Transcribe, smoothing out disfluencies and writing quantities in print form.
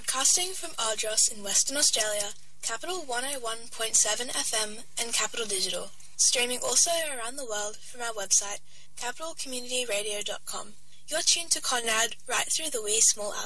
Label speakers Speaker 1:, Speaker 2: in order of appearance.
Speaker 1: Broadcasting from Ardros in Western Australia, Capital 101.7 FM and Capital Digital. Streaming also around the world from our website, capitalcommunityradio.com. You're tuned to Conrad right through the wee small hours.